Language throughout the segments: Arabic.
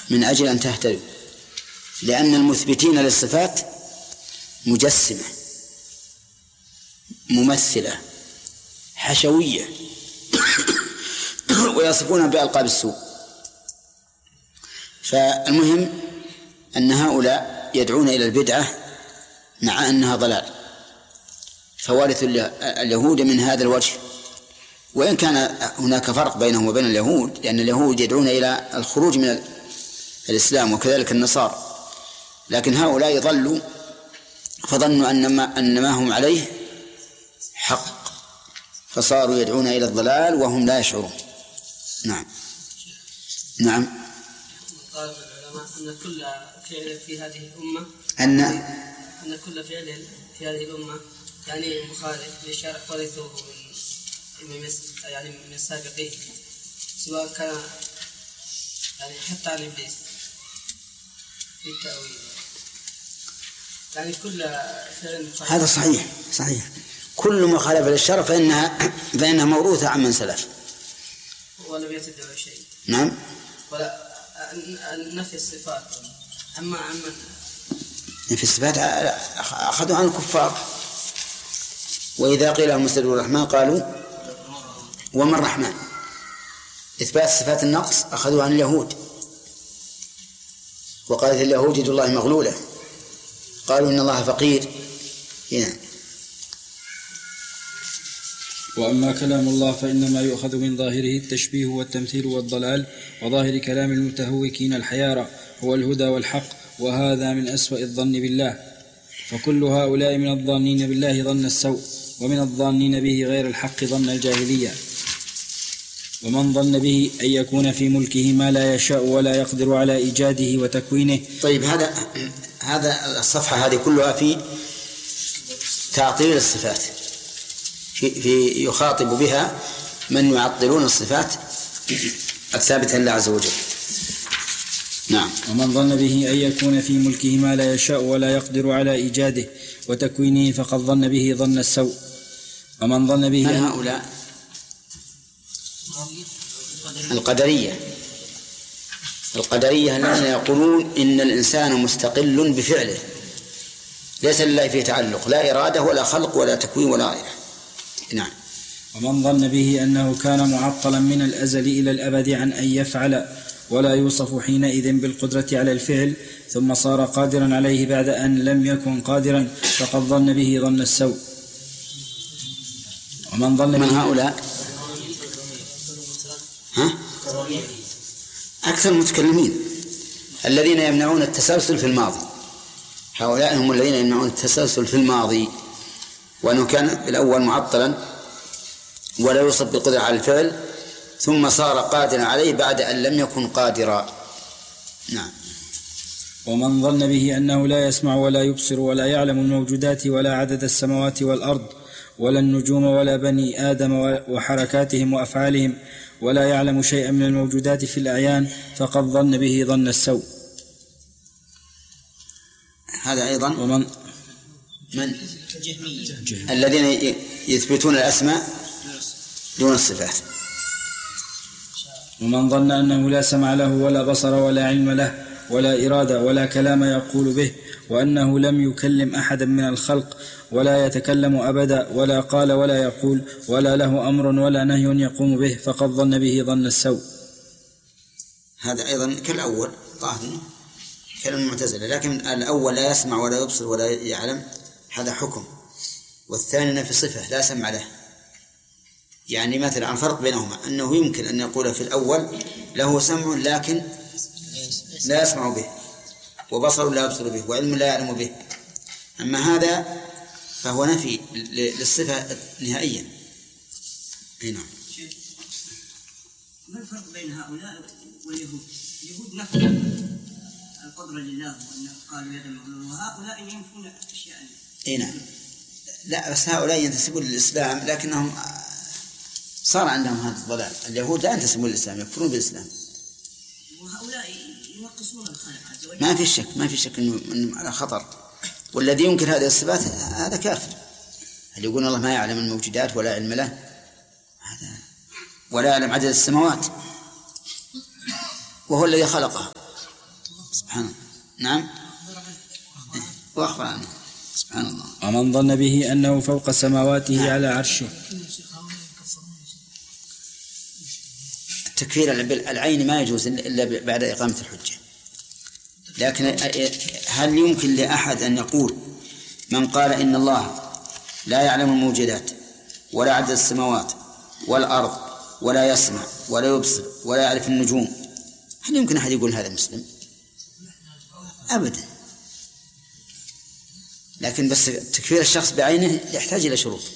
من أجل أن تهتدوا، لأن المثبتين للصفات مجسمة ممثلة حشوية ويصفون بألقاب السوء. فالمهم أن هؤلاء يدعون إلى البدعة مع أنها ضلال، فوارث اليهود من هذا الوجه، وإن كان هناك فرق بينهم وبين اليهود، لأن اليهود يدعون إلى الخروج من الإسلام وكذلك النصارى، لكن هؤلاء ضلوا فظنوا أن ما هم عليه حق، فصاروا يدعون إلى الضلال وهم لا يشعرون. نعم. نعم. قال العلماء أن كل فعل في هذه الأمة أن كل فعل في هذه الأمة يعني مخالف للشرع ورثوه من السابقين، سواء كان يعني حتى عن إبليس في التأويل، يعني كل فعل مخالف. هذا صحيح. كل مخالفة للشرع فإنها موروثة عن من سلف ولم يتبع شيء. نعم. ولا نفي الصفات أما في الصفات أخذوا عن الكفار، وإذا قيل لهم استجيبوا الرحمن قالوا وما الرحمن. إثبات صفات النقص أخذوا عن اليهود، وقالت اليهود يد الله مغلولة، قالوا إن الله فقير. هنا. وأما كلام الله فإنما يؤخذ من ظاهره التشبيه والتمثيل والضلال، وظاهر كلام المتهوكين الحيارى هو الهدى والحق، وهذا من أسوأ الظن بالله. فكل هؤلاء من الظانين بالله ظن السوء، ومن الظانين به غير الحق ظن الجاهلية. ومن ظن به أن يكون في ملكه ما لا يشاء ولا يقدر على إيجاده وتكوينه. طيب، هذا الصفحة هذه كلها في تعطيل الصفات، في يخاطب بها من يعطلون الصفات الثابتة لله عز وجل. نعم. ومن ظن به أن يكون في ملكه ما لا يشاء ولا يقدر على إيجاده وتكوينه فقد ظن به ظن السوء. ومن ظن به من هؤلاء؟ القدرية الذين يقولون إن الإنسان مستقل بفعله، ليس لله فيه تعلق، لا إرادة ولا خلق ولا تكوين ولا غيره. نعم. ومن ظن به أنه كان معطلا من الأزل إلى الأبد عن أن يفعل ولا يوصف حينئذ بالقدرة على الفعل، ثم صار قادرا عليه بعد أن لم يكن قادرا، فقد ظن به ظن السوء. ومن ظن من هؤلاء أكثر المتكلمين الذين يمنعون التسلسل في الماضي، هؤلاء هم الذين يمنعون التسلسل في الماضي، وأنه كان الأول معطلا ولا يوصف بالقدرة على الفعل، ثم صار قادرا عليه بعد أن لم يكن قادرا. نعم. ومن ظن به أنه لا يسمع ولا يبصر ولا يعلم الموجودات ولا عدد السماوات والأرض ولا النجوم ولا بني آدم وحركاتهم وأفعالهم ولا يعلم شيئا من الموجودات في الأعيان، فقد ظن به ظن السوء. هذا أيضا من الذين يثبتون الأسماء دون الصفات. ومن ظن أنه لا سمع له ولا بصر ولا علم له ولا إرادة ولا كلام يقول به، وأنه لم يكلم أحدا من الخلق ولا يتكلم أبدا ولا قال ولا يقول ولا له أمر ولا نهي يقوم به، فقد ظن به ظن السوء. هذا أيضا كالأول ظاهر كلام المعتزلة، لكن الأول لا يسمع ولا يبصر ولا يعلم، هذا حكم، والثاني نفي صفة لا سمع له. يعني مثلا عن فرق بينهما أنه يمكن أن يقول في الأول له سمع لكن لا يسمع به، وبصر لا يبصر به، وعلم لا يعلم به. أما هذا فهو نفي للصفة نهائيا. نعم. ما الفرق بين هؤلاء واليهود؟ اليهود نفوا القدرة لله وأنه قالوا يد المغلول، وهؤلاء ينفون أشياء. نعم. لا، بس هؤلاء ينتسبون للإسلام لكنهم صار عندهم هذا الضلال. اليهود لا ينتسبون للإسلام، يكفرون بالإسلام. وهؤلاء ينقصون الخالق عز وجل. ما في شك إنه على خطر. والذي ينكر هذه الصفات هذا كافر. اللي يقول الله ما يعلم الموجودات ولا علم له، هذا ولا يعلم عدد السماوات وهو الذي خلقها، سبحان الله. نعم وأخبر عنه سبحان الله. ومن ظن به أنه فوق سماواته على عرشه. التكفير العين ما يجوز إلا بعد إقامة الحجة، لكن هل يمكن لأحد أن يقول من قال إن الله لا يعلم الموجودات ولا عدد السماوات والأرض ولا يسمع ولا يبصر ولا يعرف النجوم، هل يمكن أحد يقول هذا مسلم؟ أبدا. لكن بس تكفير الشخص بعينه يحتاج إلى شروط.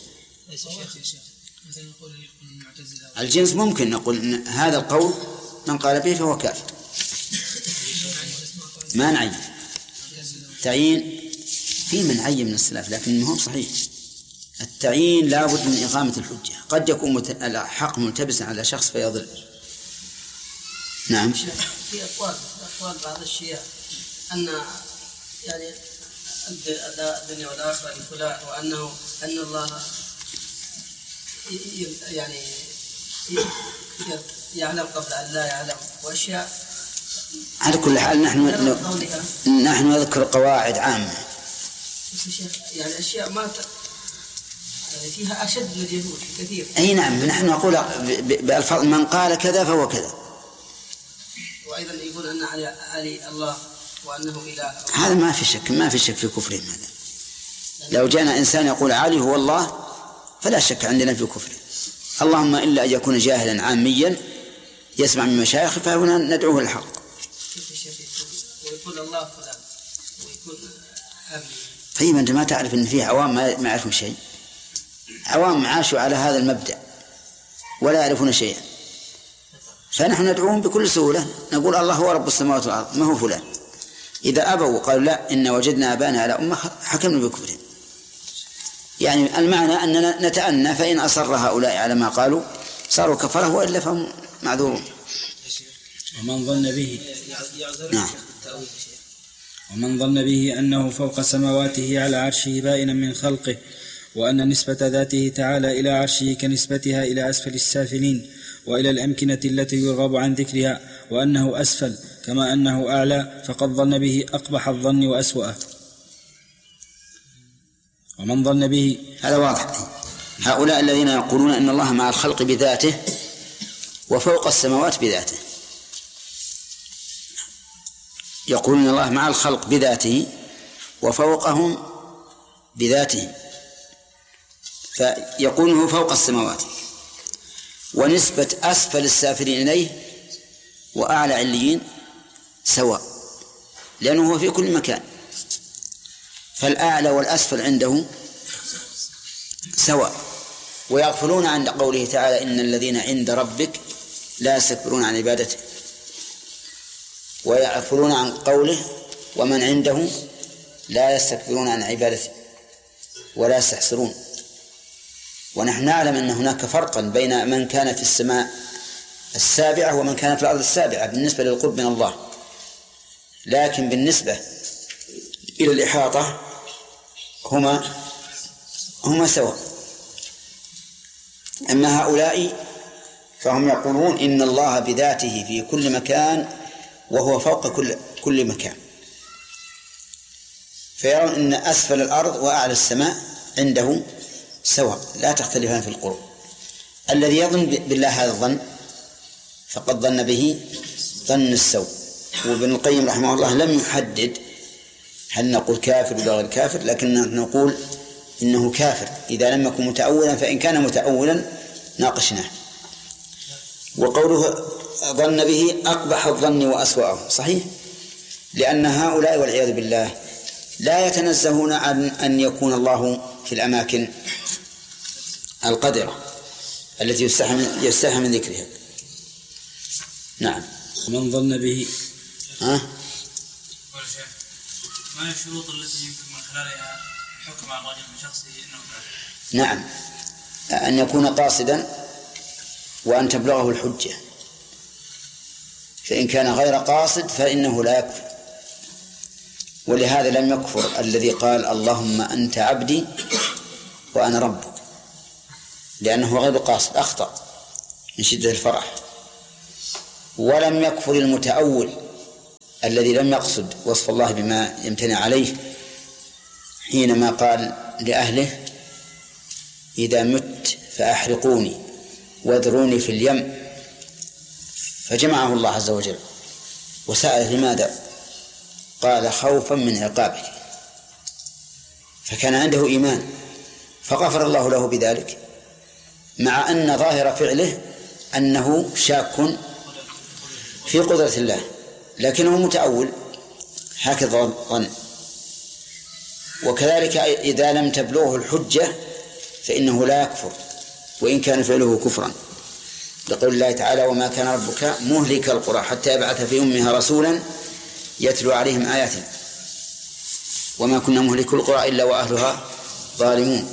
الجنس ممكن نقول إن هذا القول من قال به فهو كافر، ما نعين تعيين في من عين من السلف، لكن ما هو صحيح. التعيين لا بد من إقامة الحجة، قد يكون الحق ملتبسا على شخص فيضل. نعم. في أقوال بعض الشيعة أن يعني الدنيا والآخرة لفلان، وأن الله يعني يعلم قبل أن لا يعلم، وأشياء. على كل حال نحن نذكر قواعد عامة، يعني أشياء ما يعني فيها أشد من اليهود كثير. أي نعم، نحن نقول بألفاظ من قال كذا فهو كذا. وأيضا يقول أن علي الله وأنه إله، هذا ما في شك في كفرهم. هذا لو جاءنا إنسان يقول علي هو الله فلا شك عندنا في كفره، اللهم إلا أن يكون جاهلا عاميا يسمع من مشايخ فهنا ندعوه للحق. ويقول الله فلان ويكون عامي. طيب أنت ما تعرف أن فيه عوام ما يعرفون شيء، عوام عاشوا على هذا المبدأ ولا يعرفون شيئا، فنحن ندعوهم بكل سهولة، نقول الله هو رب السماوات والأرض ما هو فلان. إذا أبوا وقالوا لا إن وجدنا آباءنا على أمة حكمنا بكفرهم. يعني المعنى أننا نتأنى، فإن أصر هؤلاء على ما قالوا صاروا كفره وإلا فهم معذورون. ومن ظن به نعم. ومن ظن به أنه فوق سماواته على عرشه بائنا من خلقه، وأن نسبة ذاته تعالى إلى عرشه كنسبتها إلى أسفل السافلين وإلى الأمكنة التي يرغب عن ذكرها، وأنه أسفل كما أنه أعلى، فقد ظن به أقبح الظن وأسوأه. ومن ظن به، هذا واضح. هؤلاء الذين يقولون أن الله مع الخلق بذاته وفوق السماوات بذاته، يقولون الله مع الخلق بذاته وفوقهم بذاته، فيقوله فوق السماوات، ونسبة أسفل السافلين إليه وأعلى عليين سواء، لأنه هو في كل مكان، فالأعلى والأسفل عنده سواء. ويغفلون عند قوله تعالى إن الذين عند ربك لا يستكبرون عن عبادته، ويغفلون عن قوله ومن عنده لا يستكبرون عن عبادته ولا يستحسرون. ونحن نعلم أن هناك فرقا بين من كان في السماء السابعة ومن كان في الأرض السابعة بالنسبة للقرب من الله، لكن بالنسبة إلى الإحاطة هما سواء. أما هؤلاء فهم يقولون إن الله بذاته في كل مكان وهو فوق كل مكان، فيرون أن أسفل الأرض وأعلى السماء عنده سواء لا تختلفان في القرب. الذي يظن بالله هذا الظن فقد ظن به ظن السوء. وابن القيم رحمه الله لم يحدد هل نقول كافر ولا غير كافر، لكن نقول إنه كافر إذا لم يكن متأولا، فإن كان متأولا ناقشناه. وقوله ظن به أقبح الظن وأسوأه صحيح، لأن هؤلاء والعياذ بالله لا يتنزهون عن أن يكون الله في الأماكن القدرة التي يستحى من ذكرها. نعم. ومن ظن به ما هي الشروط التي يمكن من خلالها الحكم على الرجل بشخصه انه كافر؟ نعم، أن يكون قاصدا وأن تبلغه الحجة، فإن كان غير قاصد فإنه لا يكفر. ولهذا لم يكفر الذي قال اللهم أنت عبدي وأنا ربك، لأنه غير قاصد أخطأ من شدة الفرح. ولم يكفر المتأول الذي لم يقصد وصف الله بما يمتنع عليه حينما قال لأهله إذا مت فأحرقوني واذروني في اليم، فجمعه الله عز وجل وسأل لماذا؟ قال خوفا من عقابك، فكان عنده إيمان فغفر الله له بذلك، مع أن ظاهر فعله أنه شاك في قدرة الله، لكنه متأول هكذا ظن. وكذلك إذا لم تبلغه الحجة فإنه لا يكفر وإن كان فعله كفرا، لقول الله تعالى وما كان ربك مهلك القرى حتى يبعث في أمها رسولا يتلو عليهم آياتنا وما كنا مهلك القرى إلا وأهلها ظالمون.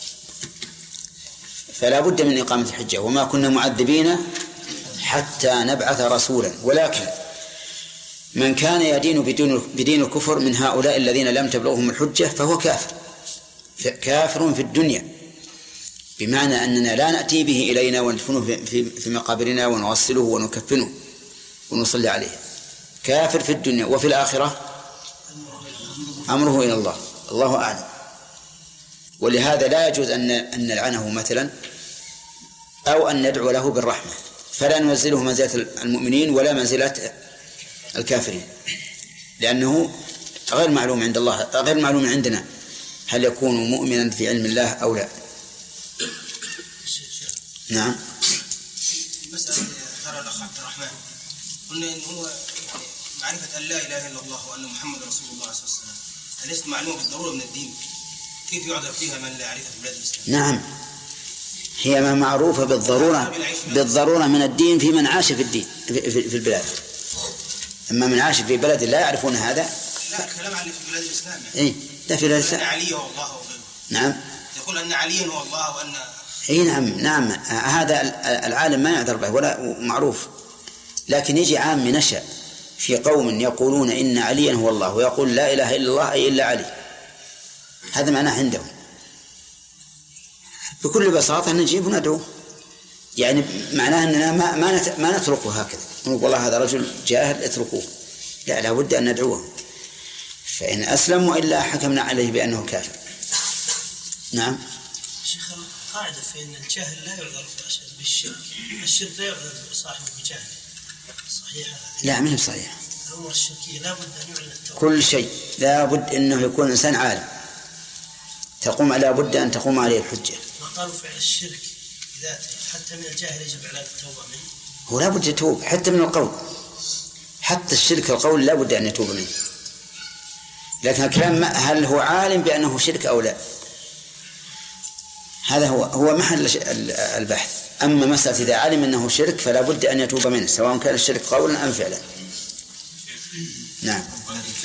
فلا بد من إقامة الحجة، وما كنا معذبين حتى نبعث رسولا. ولكن من كان يدين بدين الكفر من هؤلاء الذين لم تبلغهم الحجة فهو كافر في الدنيا، بمعنى أننا لا نأتي به إلينا وندفنه في مقابرنا ونغسله ونكفنه ونصلي عليه، كافر في الدنيا. وفي الآخرة أمره إلى الله، الله أعلم. ولهذا لا يجوز أن نلعنه مثلا أو أن ندعو له بالرحمة، فلا ننزله منزلة المؤمنين ولا منزلة الكافرين، لأنه غير معلوم عند الله، غير معلوم عندنا هل يكون مؤمنا في علم الله أو لا. نعم. مسألة ذكر الأخ عبد الرحمن، قلنا إن هو يعني معرفة أن لا إله إلا الله وأن محمد رسول الله صلى الله عليه وسلم أليست معلومة بالضرورة من الدين؟ كيف يعذر فيها من لا يعرفها في بلاد الإسلام؟ نعم، هي ما معروفة بالضرورة من الدين في من عاش في الدين في البلاد. أما من عاش في بلد لا يعرفون هذا لا، كلام عن في بلاد الإسلام يعني. إيه، لا في بلاد الإسلام. أن علي هو الله وغيره. نعم. يقول أن عليا هو الله وأن إيه نعم هذا العالم ما يعذر به ولا معروف، لكن يجي عام نشأ في قوم يقولون إن عليا هو الله ويقول لا إله إلا الله أي إلا علي، هذا معناه عندهم. بكل بساطة نجيب وندعوه، يعني معناه أننا ما نتركه هكذا نقول والله هذا رجل جاهل اتركوه، لا، لابد أن ندعوه، فإن أسلم وإلا حكمنا عليه بأنه كافر. نعم. شيخ، القاعدة في أن الجاهل لا يعذر بالشرك، الشرك لا يعذر بصاحبه بجهل، صحيح؟ لا، ما هي صحيح. الأمور الشركية لا بد أن يعلن التوبة، كل شيء لا بد أنه يكون إنسان عالم لا بد أن تقوم عليه الحجة. وقالوا فعل الشرك ذاته حتى من الجاهل يجب على التوبة منه، هو لا بد يتوب حتى من القول، حتى الشرك القول لا بد أن يتوب منه، لكن الكلام هل هو عالم بأنه شرك أو لا، هذا هو محل البحث. أما مسألة إذا علم أنه شرك فلا بد أن يتوب منه سواء كان الشرك قولا أم فعلا. نعم.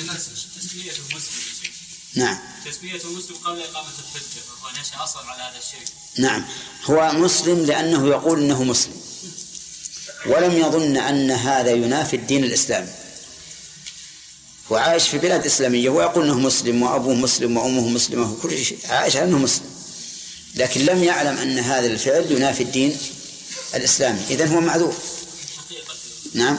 نعم. تسمية المسلم قبل إقامة الحجة وهو نشأ أصلا على هذا الشيء. نعم، هو مسلم لأنه يقول إنه مسلم ولم يظن أن هذا ينافي الدين الإسلامي، وعايش في بلاد إسلامية ويقول إنه مسلم وأبوه مسلم وأمه مسلمة وكل شيء، عايش على أنه مسلم، لكن لم يعلم أن هذا الفعل ينافي الدين الإسلامي، إذن هو معذور. نعم.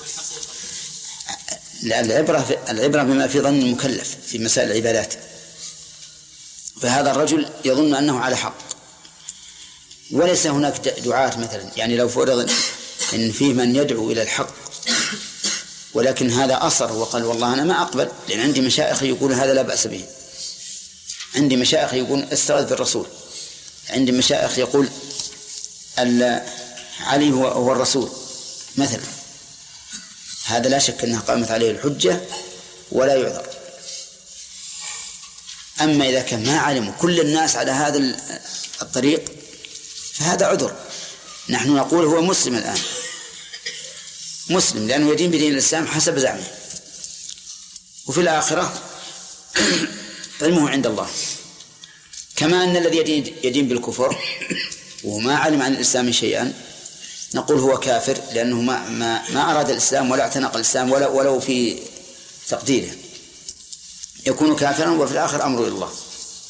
العبرة بما في ظن المكلف في مسائل العبادات، فهذا الرجل يظن أنه على حق، وليس هناك دعاة مثلا، يعني لو فرض أن فيه من يدعو إلى الحق ولكن هذا أصر وقال والله أنا ما أقبل، لأن عندي مشايخ يقول هذا لا بأس به، عندي مشايخ يقول استغاث بالرسول، عندي مشايخ يقول علي هو الرسول مثلا، هذا لا شك أنها قامت عليه الحجة ولا يعذر. أما إذا كان ما علم كل الناس على هذا الطريق فهذا عذر. نحن نقول هو مسلم الآن، مسلم لأنه يدين بدين الإسلام حسب زعمه، وفي الآخرة علمه عند الله، كما أن الذي يدين بالكفر وما علم عن الإسلام شيئا نقول هو كافر لأنه ما أراد الإسلام ولا اعتنق الإسلام ولو في تقديره، يكون كافرا وفي الآخر أمره إلى الله.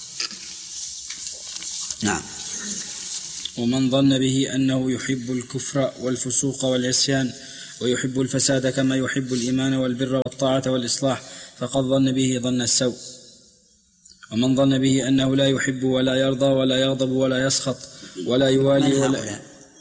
نعم. ومن ظن به أنه يحب الكفر والفسوق والعصيان ويحب الفساد كما يحب الإيمان والبر والطاعة والإصلاح، فقد ظن به ظن السوء. ومن ظن به أنه لا يحب ولا يرضى ولا يغضب ولا يسخط ولا يوالي ولا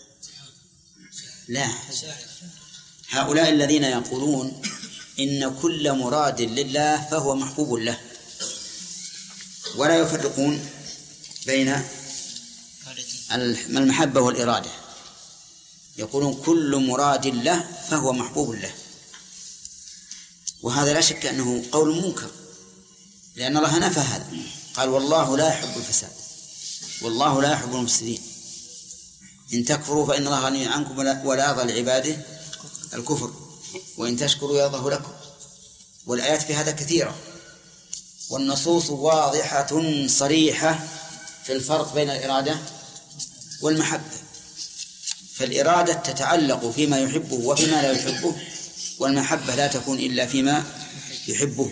لا، هؤلاء الذين يقولون إن كل مراد لله فهو محبوب له، ولا يفرقون بين المحبة والإرادة، يقولون كل مراد له فهو محبوب له. وهذا لا شك أنه قول منكر، لأن الله نفى هذا، قال والله لا يحب الفساد والله لا يحب المفسدين، إن تكفروا فإن الله غني عنكم ولا يرضى لعباده الكفر وإن تشكروا يرضه لكم. والآيات في هذا كثيرة، والنصوص واضحة صريحة في الفرق بين الإرادة والمحبة. فالإرادة تتعلق فيما يحبه وفيما لا يحبه، والمحبة لا تكون إلا فيما يحبه.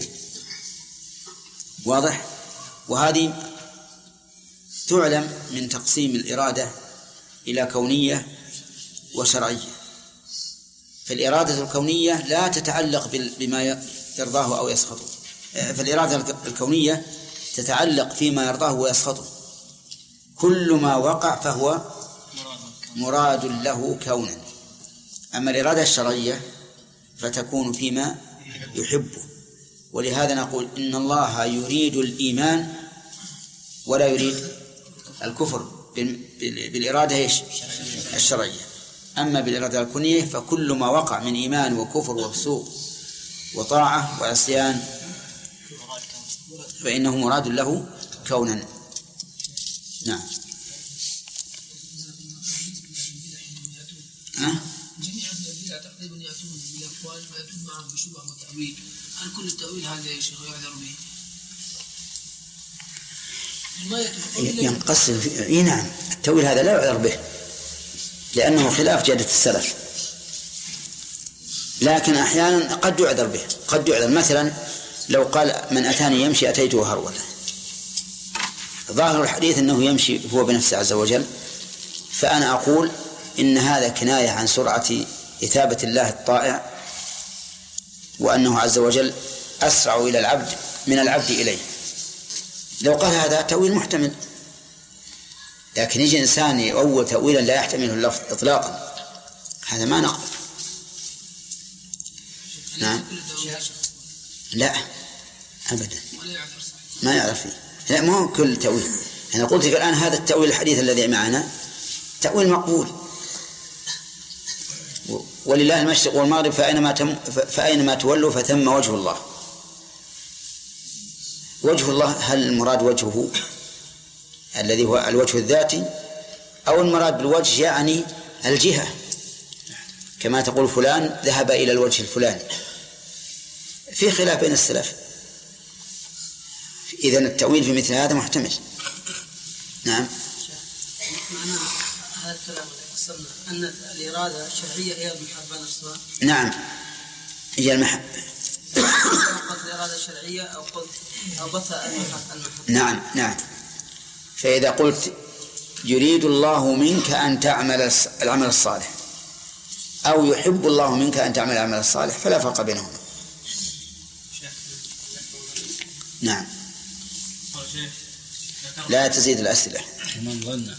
واضح؟ وهذه تعلم من تقسيم الإرادة إلى كونية وشرعية. فالإرادة الكونية لا تتعلق بما يرضاه أو يسخطه، فالإرادة الكونية تتعلق فيما يرضاه ويسخطه، كل ما وقع فهو مراد له كونا. أما الإرادة الشرعية فتكون فيما يحبه. ولهذا نقول إن الله يريد الإيمان ولا يريد الكفر بالإرادة الشرعية. أما بالإرادة الكونية فكل ما وقع من إيمان وكفر وفسوق وطاعة وعصيان فإنه مراد له كونا. نعم. جميع الذين تقريبا يأتون بالأقوال ويأتون معهم بشبه وتأويل، هل كل التأويل هذا يا شيخ يعذر به؟ ينقسم نعم، التأويل هذا لا يعذر به لأنه خلاف جادة السلف، لكن أحيانا قد يعذر به. قد يعذر مثلا لو قال من أتاني يمشي أتيته هرولة، ظاهر الحديث أنه يمشي هو بنفسه عز وجل، فأنا أقول إن هذا كناية عن سرعة إثابة الله الطائع، وأنه عز وجل أسرع إلى العبد من العبد إليه. لو قال هذا تأويل محتمل، لكن يجي إنسان يؤول تأويلا لا يحتمله اللفظ إطلاقا، هذا ما نقبل. نعم. لا أبدا ما يعرف فيه. لا، ما هو كل تأويل. أنا قلت لك الآن هذا التأويل الحديث الذي معنا تأويل مقبول، ولله المشرق والمغرب فأينما تولوا فثم وجه الله. وجه الله هل المراد وجهه الذي هو الوجه الذاتي، أو المراد بالوجه يعني الجهة، كما تقول فلان ذهب إلى الوجه الفلاني؟ في خلاف بين السلف. إذن التأويل في مثل هذا محتمل. نعم. هذا الكلام قصرنا أن الإرادة الشرعية هي المحبة نفسها. نعم، هي المحبة. قد الإرادة الشرعية أو بطء المحبة. نعم نعم. فإذا قلت يريد الله منك أن تعمل العمل الصالح، أو يحب الله منك أن تعمل العمل الصالح، فلا فرق بينهما. نعم. لا تزيد الأسئلة. ومن ظن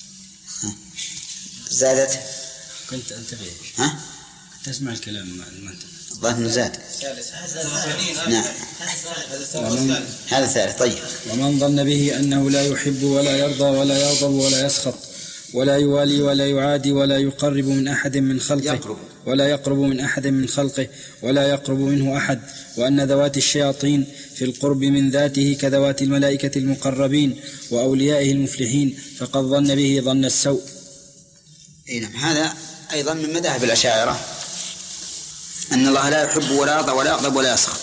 زادت. كنت أنتبه. ها؟ تسمع الكلام المنطق. ظن زاد. نعم. هذا الثالث. طيب. ومن ظن به أنه لا يحب ولا يرضى ولا يغضب ولا يسخط ولا يوالي ولا يعادي ولا يقرب من أحد من خلقه ولا يقرب من أحد من خلقه ولا يقرب منه أحد، وأن ذوات الشياطين في القرب من ذاته كذوات الملائكة المقربين وأوليائه المفلحين، فقد ظن به ظن السوء. نعم. هذا أيضا من مذاهب الأشاعرة، أن الله لا يحب ولا يرضى ولا يغضب ولا يسخط.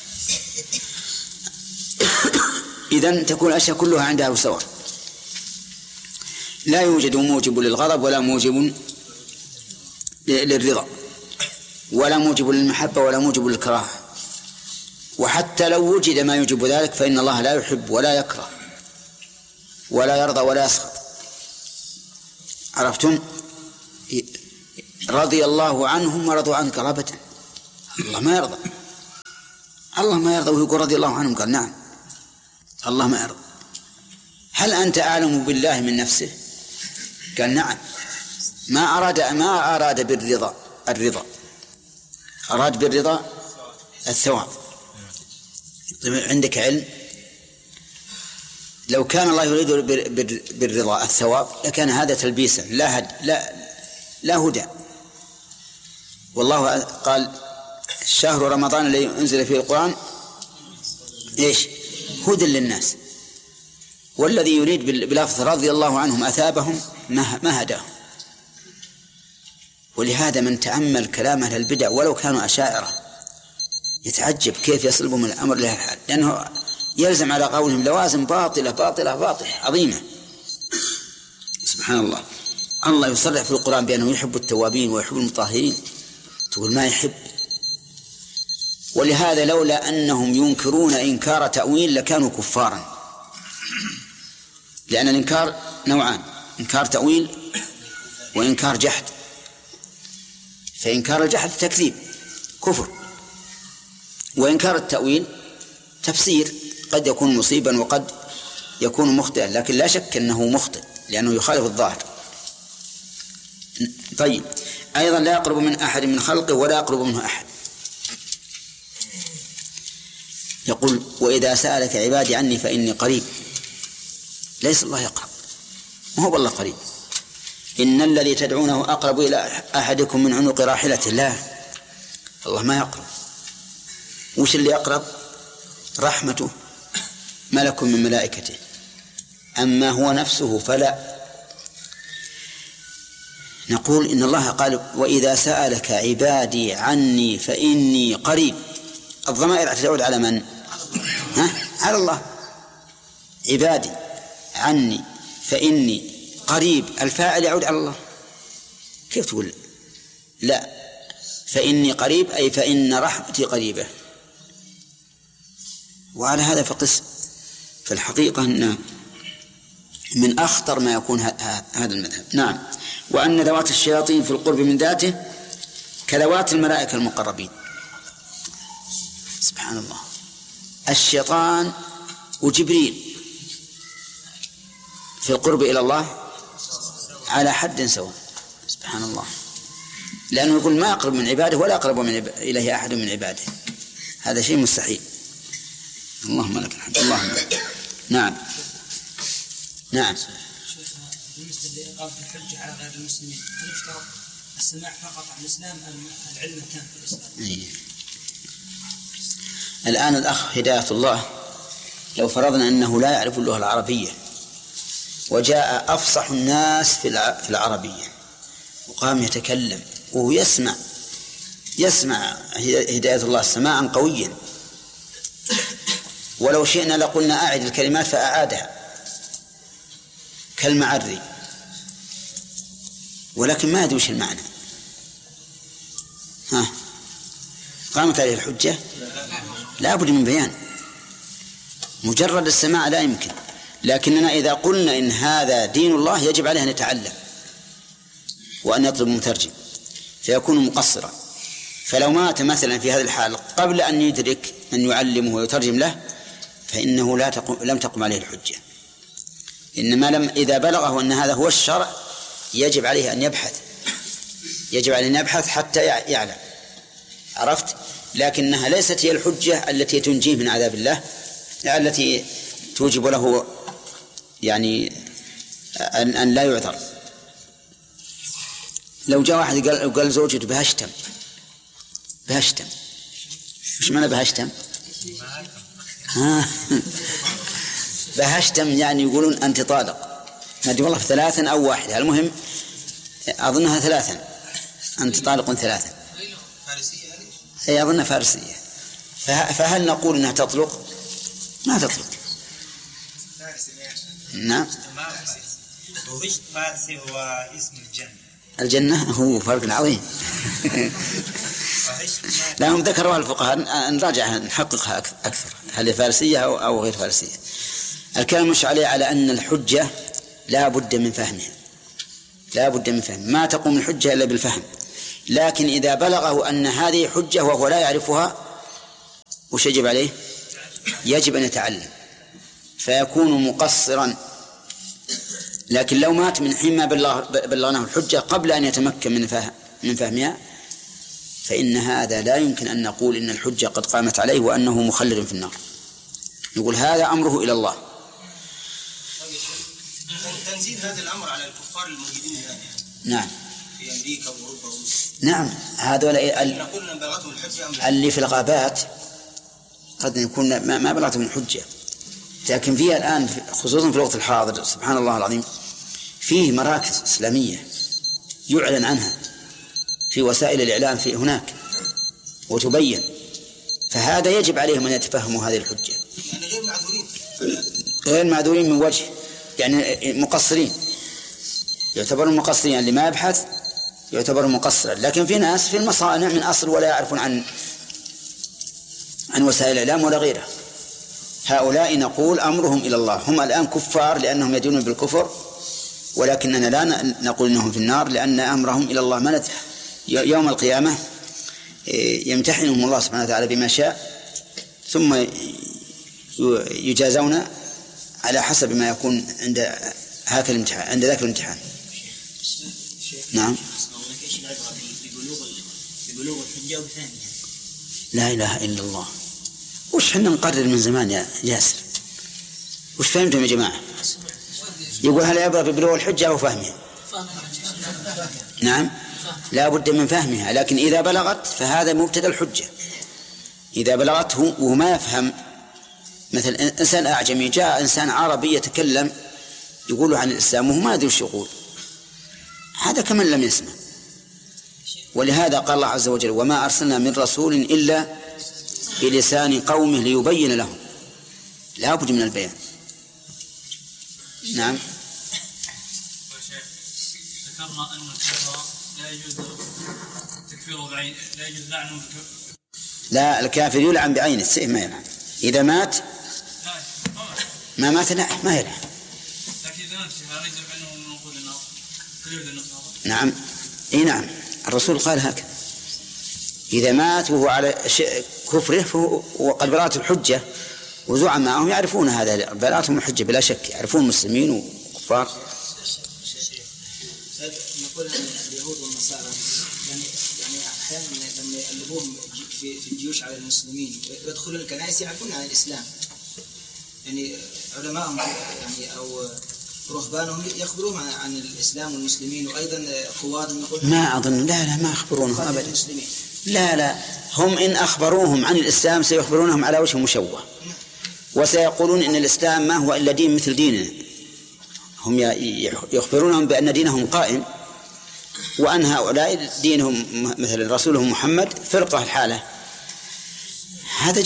إذن تكون الأشياء كلها عندها سواء، لا يوجد موجب للغضب ولا موجب للرضا ولا موجب للمحبة ولا موجب للكراهة. وحتى لو وجد ما يوجب ذلك فإن الله لا يحب ولا يكره ولا يرضى ولا يسخط. عرفتم؟ رضي الله عنهم ورضوا عنه، قال أبدا، الله ما يرضى، الله ما يرضى ويقول رضي الله عنهم، قال نعم الله ما يرضى. هل أنت أعلم بالله من نفسه؟ قال نعم. ما أراد بالرضا الرضا، أراد بالرضا الثواب. عندك علم، لو كان الله يريد بالرضا الثواب لكان هذا تلبيسا لا هدى. والله قال شهر رمضان الذي أنزل فيه القرآن إيش؟ هدى للناس. والذي يريد بلفظ رضي الله عنهم أثابهم ما هداهم. ولهذا من تأمل كلام أهل البدع ولو كانوا أشاعرة يتعجب كيف يصلبهم الأمر لها الحال، لأنه يلزم على قولهم لوازم باطلة باطلة باطلة عظيمة. سبحان الله، الله يصرح في القرآن بأنه يحب التوابين ويحب المطهرين، تقول ما يحب. ولهذا لولا أنهم ينكرون إنكار تأويل لكانوا كفارا، لأن الإنكار نوعان: إنكار تأويل وإنكار جحد. فإنكار الجحد تكذيب كفر، وإنكار التأويل تفسير، قد يكون مصيبا وقد يكون مخطئا، لكن لا شك أنه مخطئ لأنه يخالف الظاهر. طيب، أيضا لا يقرب من أحد من خلقه ولا يقرب منه أحد. يقول وإذا سألك عبادي عني فإني قريب. ليس الله يقرب، ما هو بالله قريب. إن الذي تدعونه أقرب إلى أحدكم من عنق راحلته. لا، الله ما يقرب. وش اللي يقرب؟ رحمته، ملك من ملائكته. أما هو نفسه فلا. نقول إن الله قال وإذا سألك عبادي عني فإني قريب. الضمائر تعود على من؟ على الله. عبادي عني فإني قريب، الفاعل يعود على الله. كيف تقول لا؟ فإني قريب أي فإن رحمتي قريبة. وعلى هذا فقس. فالحقيقة أن من أخطر ما يكون هذا المذهب. نعم. وأن ذوات الشياطين في القرب من ذاته كذوات الملائكة المقربين. سبحان الله، الشيطان وجبريل في القرب إلى الله على حد سواء. سبحان الله، لأنه يقول ما أقرب من عباده ولا أقرب إليه أحد من عباده. هذا شيء مستحيل. اللهم لك الحمد. اللهم لك. نعم. نعم. بالنسبة لإقامة الحجة على غير المسلمين، هل يشترط السماع فقط عن الإسلام أم العلم التام في الإسلام؟ الآن الأخ هداية الله لو فرضنا أنه لا يعرف اللغة العربية وجاء أفصح الناس في العربية وقام يتكلم وهو يسمع هداية الله سماعا قويا، ولو شئنا لقلنا أعد الكلمات فأعادها كالمعري، ولكن ما يدري وش المعنى. قامت عليه الحجة؟ لا بد من بيان. مجرد السماع لا يمكن. لكننا إذا قلنا إن هذا دين الله يجب عليه أن يتعلم وأن يطلب مترجم فيكون مقصرا. فلو مات مثلا في هذا الحال قبل أن يدرك من يعلمه ويترجم له فإنه لم تقم عليه الحجة. إنما إذا بلغه أن هذا هو الشرع يجب عليه أن يبحث حتى يعلم. عرفت؟ لكنها ليست هي الحجة التي تنجيه من عذاب الله، التي توجب له يعني أن لا يعذر. لو جاء واحد قال زوجته بهشتم، وش معنى بهشتم؟ بهشتم يعني يقولون أنت طالق، نادي والله في 3 أو 1، المهم أظنها 3، أنت طالق 3. هي أظنها فارسية. فهل نقول أنها تطلق؟ ما تطلق. نعم. فارسي هو اسم الجنة هو فرق عظيم. لا، هم ذكروا الفقهاء، نراجع نحققها أكثر هل هي فارسية أو غير فارسية. الكلام مش على أن الحجة لا بد من فهمها، ما تقوم الحجة إلا بالفهم. لكن إذا بلغه أن هذه حجة وهو لا يعرفها وش يجب عليه؟ يجب أن يتعلم فيكون مقصرا. لكن لو مات من حين ما بلغناه الحجة قبل أن يتمكن من فهمها فإن هذا لا يمكن أن نقول إن الحجة قد قامت عليه وأنه مخلد في النار. نقول هذا أمره إلى الله. تنزيل هذا الأمر على الكفار الموجودين الآن نعم في أمريكا وأوروبا وروسيا. نعم هذول اللي في الغابات قد يكون ما بلغتهم الحجة، لكن فيها الآن خصوصا في الوقت الحاضر سبحان الله العظيم فيه مراكز إسلامية يعلن عنها في وسائل الإعلام في هناك وتبين، فهذا يجب عليهم أن يتفهموا هذه الحجة. يعني غير معذورين من وجه، يعني مقصرين يعتبرون مقصرين، اللي ما يبحث يعتبر مقصرا. لكن في ناس في المصانع من أصل ولا يعرفون عن وسائل الإعلام ولا غيرها، هؤلاء نقول أمرهم إلى الله. هم الآن كفار لأنهم يدينون بالكفر، ولكننا لا نقول إنهم في النار لأن أمرهم إلى الله. ما يوم القيامة يمتحنهم الله سبحانه وتعالى بما شاء ثم يجازون على حسب ما يكون عند ذاك الامتحان. نعم. لا إله إلا الله. وش حنا نقرر من زمان يا ياسر؟ وش فهمتم يا جماعة؟ يقول هل يبرأ ببلوغ الحجة أو فهمها؟ نعم لا بد من فهمها، لكن إذا بلغت فهذا مبتدأ الحجة. إذا بلغته وهو ما يفهم، مثل إنسان أعجمي جاء إنسان عربي يتكلم يقول عن الإسلام وهو ما يدري وش يقول، هذا كمن لم يسمع. ولهذا قال الله عز وجل وما أرسلنا من رسول إلا بلسان قومه ليبين لهم. لا بد من البيان. نعم. ذكرنا أن الكفر لا يجوز تكفيره بعين، لا يجوز لعنه. لا الكافر يلعن بعين السيف ما يلعن. إذا مات ما مات لا ما يلعن. لكن إذا مات لا يجوز عنه من وقود النار. نعم إيه نعم الرسول قال هكذا، إذا مات وهو على كفره وقد بلغت الحجة وزعماءهم يعرفون هذا بلغتهم الحجة بلا شك، يعرفون مسلمين وكفار. نقول أن اليهود والنصارى يعني أحيانا لما يقلبوهم في الجيوش على المسلمين ويدخلون الكنائس يعرفون عن الإسلام، يعني علماءهم يعني أو رهبانهم يخبرون عن الإسلام والمسلمين، وأيضا قوادهم ما أظن لا ما أخبرونهم أبدا. لا هم إن أخبروهم عن الإسلام سيخبرونهم على وجه مشوه، وسيقولون إن الإسلام ما هو إلا دين مثل ديننا. هم يخبرونهم بأن دينهم قائم وأن هؤلاء دينهم مثل رسولهم محمد فرقة الحالة. هذا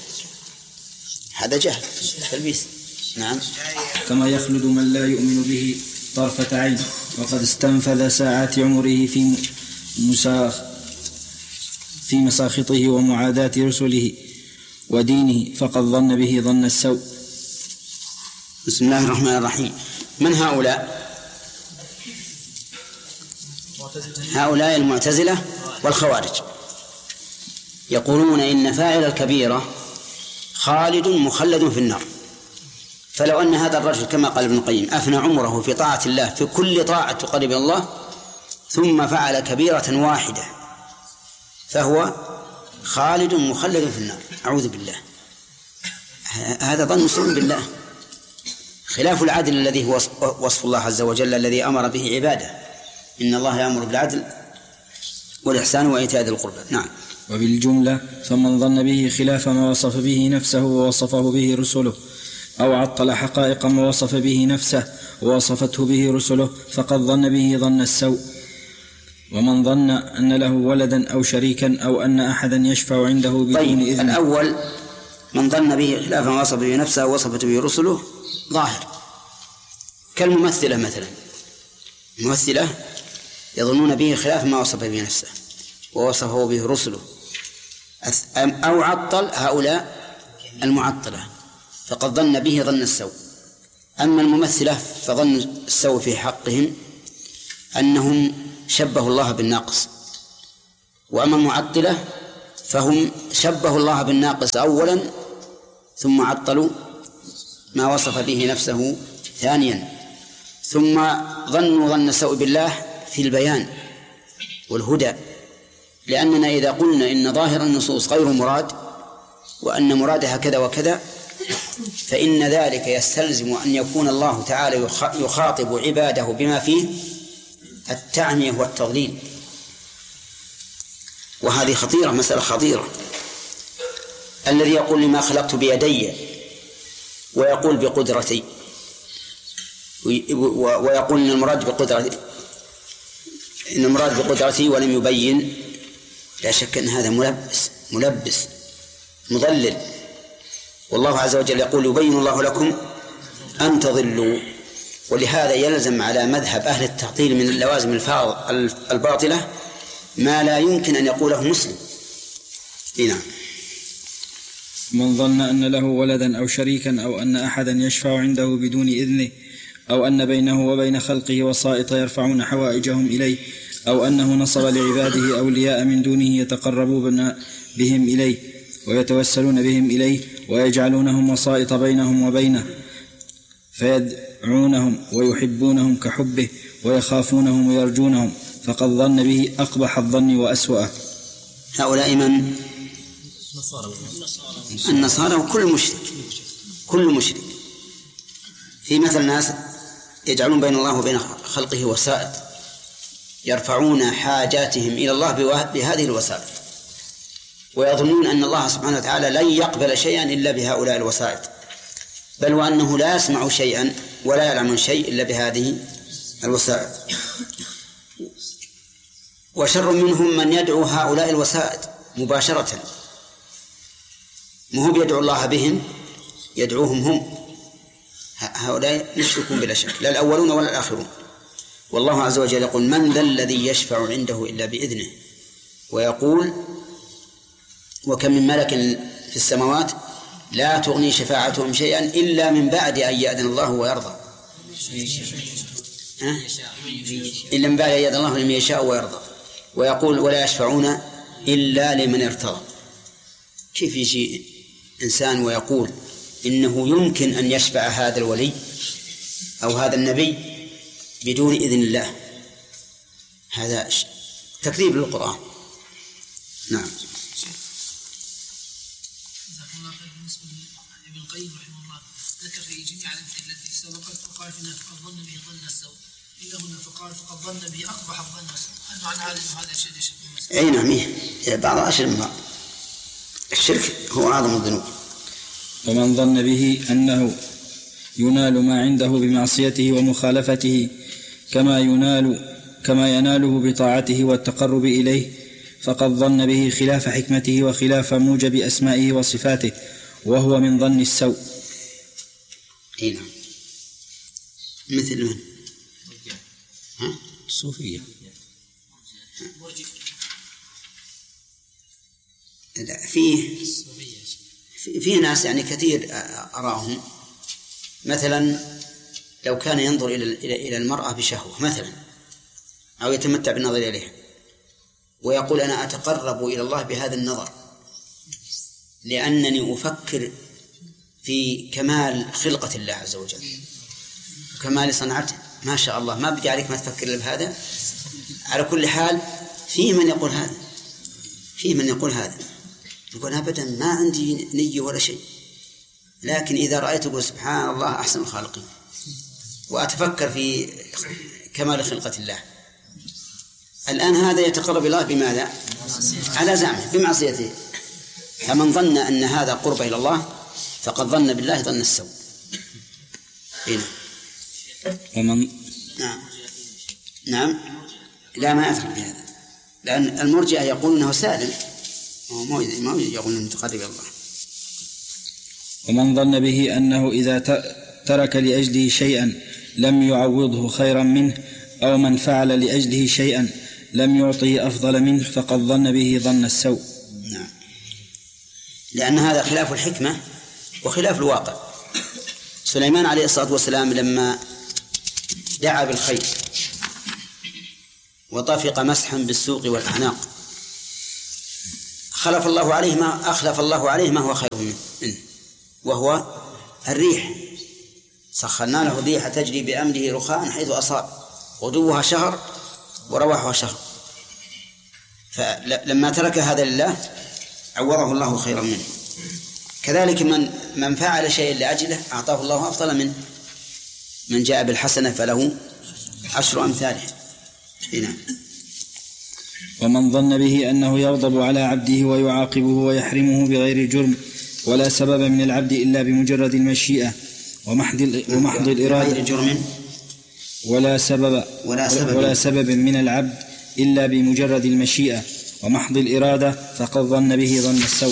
جهل تلبيس. نعم. كما يخلد من لا يؤمن به طرفة عين وقد استنفذ ساعات عمره في مساخطه ومعاداة رسله ودينه فقد ظن به ظن السوء. بسم الله الرحمن الرحيم. من هؤلاء؟ هؤلاء المعتزلة والخوارج يقولون إن فاعل الكبيرة خالد مخلد في النار. فلو أن هذا الرجل كما قال ابن القيم أفنى عمره في طاعة الله في كل طاعة تقرب إلى الله ثم فعل كبيرة واحدة فهو خالد مخلد في النار، أعوذ بالله. هذا ظن سوء بالله، خلاف العدل الذي هو وصف الله عز وجل الذي أمر به عباده. إن الله يأمر بالعدل والإحسان وإيتاء ذي القربى. نعم. وبالجملة فمن ظن به خلاف ما وصف به نفسه ووصفه به رسله أو عطل حقائق ما وصف به نفسه ووصفته به رسله فقد ظن به ظن السوء. ومن ظن أن له ولدا أو شريكا أو أن أحدا يشفع عنده بدون إذن. الأول من ظن به خلاف ما وصف به نفسه ووصفته به رسله ظاهر، كالممثلة مثلا، الممثلة يظنون به خلاف ما وصف به نفسه ووصفه به رسله. أو عطل هؤلاء المعطلة فقد ظن به ظن السوء. أما الممثلة فظن السوء في حقهم أنهم شبهوا الله بالناقص وأما المعطلة فهم شبهوا الله بالناقص أولا ثم عطلوا ما وصف به نفسه ثانيا، ثم ظنوا ظن السوء بالله في البيان والهدى، لأننا إذا قلنا إن ظاهر النصوص غير مراد وأن مرادها كذا وكذا فإن ذلك يستلزم أن يكون الله تعالى يخاطب عباده بما فيه التعمية والتضليل، وهذه خطيرة، مسألة خطيرة. الذي يقول لما خلقت بيدي ويقول بقدرتي ويقول إن المراد بقدرتي ولم يبين، لا شك أن هذا ملبس مضلل. والله عز وجل يقول يبين الله لكم أن تضلوا، ولهذا يلزم على مذهب أهل التعطيل من اللوازم الباطلة ما لا يمكن أن يقوله مسلم. نعم. من ظن أن له ولدا أو شريكا أو أن أحدا يشفع عنده بدون إذنه أو أن بينه وبين خلقه وسائط يرفعون حوائجهم إليه أو أنه نصب لعباده أولياء من دونه يتقربون بهم إليه ويتوسلون بهم إليه ويجعلونهم وسائط بينهم وبينه فيدعونهم ويحبونهم كحبه ويخافونهم ويرجونهم، فقد ظن به أقبح الظن وأسوأه. هؤلاء من؟ النصارى وكل مشرك. في مثل ناس يجعلون بين الله وبين خلقه وسائط يرفعون حاجاتهم إلى الله بهذه الوسائط، ويظنون أن الله سبحانه وتعالى لن يقبل شيئا إلا بهؤلاء الوسائط، بل وأنه لا يسمع شيئا ولا يعلم شيء إلا بهذه الوسائط. وشر منهم من يدعو هؤلاء الوسائط مباشرة، مهم يدعو الله بهم، يدعوهم هم. هؤلاء مشركون بلا شك، لا الأولون ولا الآخرون. والله عز وجل يقول من ذا الذي يشفع عنده إلا بإذنه، ويقول وكم من ملك في السماوات لا تغني شفاعتهم شيئا إلا من بعد أن يأذن الله ويرضى، إلا من بعد أن يأذن الله لمن يشاء ويرضى. ويقول ولا يشفعون إلا لمن ارتضى. كيف يجي إنسان ويقول إنه يمكن أن يشفع هذا الولي أو هذا النبي بدون إذن الله؟ هذا تكذيب للقرآن. نعم. بالنسبة لابن القيم رحمه الله ذكر في جميع الأمثلة التي سبقت فقال فينا فقد ظن به ظن السوء، إلا هنا فقال فقد ظن به أقبح الظن السوء. هل معنى هذا الشيء يشبه المسألة؟ أي نعم، بعض أشهر الشرك هو أعظم الذنوب. ومن ظن به أنه ينال ما عنده بمعصيته ومخالفته كما يناله بطاعته والتقرب إليه، فقد ظن به خلاف حكمته وخلاف موجب أسمائه وصفاته، وهو من ظن السوء. نعم. مثل من؟ الصوفية. فيه ناس يعني كثير أراهم مثلا لو كان ينظر إلى المرأة بشهوة مثلا أو يتمتع بالنظر إليها ويقول أنا أتقرب إلى الله بهذا النظر لأنني أفكر في كمال خلقة الله عز وجل وكمال صنعته، ما شاء الله ما بدي عليك ما تفكر إلا بهذا. على كل حال فيه من يقول هذا يقول أبدا ما عندي نية ولا شيء، لكن إذا رأيت أقول سبحان الله أحسن الخالقين وأتفكر في كمال خلقة الله. الآن هذا يتقرب الله بماذا؟ على زعمه بمعصيته. فمن ظن أن هذا قرب إلى الله فقد ظن بالله ظن السوء. ومن نعم لا ما أدخل في هذا، لأن المرجئة يقول أنه سالم ما يقول أنه متقرب إلى الله. ومن ظن به أنه إذا ترك لأجله شيئا لم يعوضه خيرا منه أو من فعل لأجله شيئا لم يعطيه أفضل منه فقد ظن به ظن السوء. نعم، لأن هذا خلاف الحكمة وخلاف الواقع. سليمان عليه الصلاة والسلام لما دعا بالخير وطفق مسحا بالسوق والأعناق أخلف الله عليه ما هو خير منه، وهو الريح. سخرنا له الريح تجري بأمره رخاء حيث أصاب، غدوها شهر ورواحها شهر. فلما ترك هذا لله عوضه الله خيرا منه. كذلك من فعل شيئا لأجله أعطاه الله أفضل منه. من جاء بالحسنة فله 10 أمثالها. هنا. ومن ظن به أنه يغضب على عبده ويعاقبه ويحرمه بغير جرم ولا سبب من العبد إلا بمجرد المشيئة ومحض الإرادة، ولا سبب من العبد إلا بمجرد المشيئة ومحض الإرادة، فقد ظن به ظن السوء.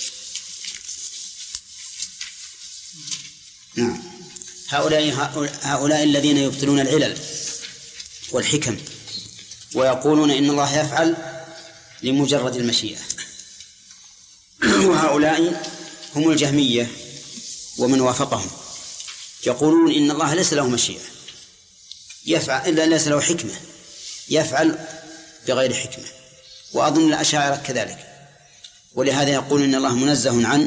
نعم. هؤلاء الذين يبطلون العلل والحكم ويقولون إن الله يفعل لمجرد المشيئة، وهؤلاء هم الجهمية ومن وافقهم، يقولون إن الله ليس له مشيئة يفعل إلا ليس له حكمة، يفعل بغير حكمة. وأظن الأشاعرة كذلك، ولهذا يقول إن الله منزه عن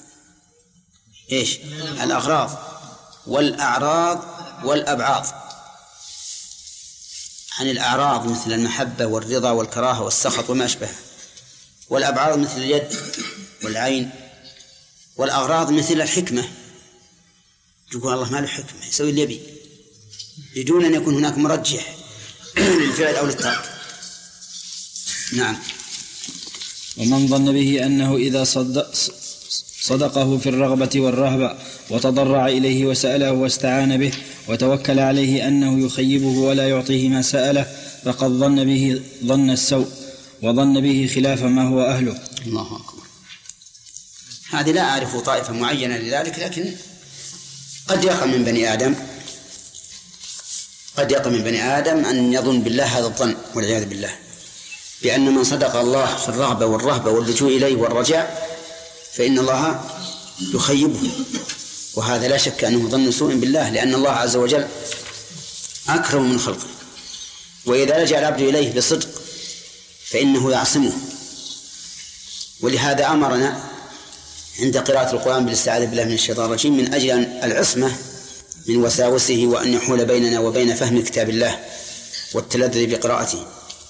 الأغراض والأعراض والأبعاض، عن الأعراض مثل المحبة والرضا والكراهة والسخط وما أشبه، والأبعاض مثل اليد والعين، والأغراض مثل الحكمة. يقول الله ما له حكمة، يسوي اللي يبي بدون أن يكون هناك مرجح للفعل أو للترك. نعم. ومن ظن به أنه إذا صدقه في الرغبة والرهبة وتضرع إليه وسأله واستعان به وتوكل عليه أنه يخيبه ولا يعطيه ما سأله، فقد ظن به ظن السوء وظن به خلاف ما هو أهله. الله أكبر. هذه لا أعرف طائفة معينة لذلك، لكن قد يقع من بني آدم أن يظن بالله هذا الظن والعياذ بالله، بأن من صدق الله في الرغبة والرهبة واللجوء إليه والرجاء فإن الله يخيبه، وهذا لا شك أنه ظن سوء بالله، لأن الله عز وجل أكرم من خلقه، وإذا لجأ العبد إليه بصدق فإنه يعصمه. ولهذا أمرنا عند قراءة القرآن بالاستعاذة بالله من الشيطان الرجيم من أجل العصمة من وساوسه، وأن يحول بيننا وبين فهم كتاب الله والتلذذ بقراءته.